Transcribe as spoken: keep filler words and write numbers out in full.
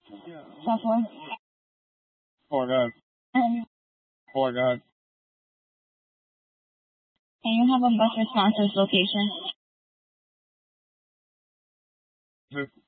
Software. Four guys. And Four guys. can you have a bus responsive location? Just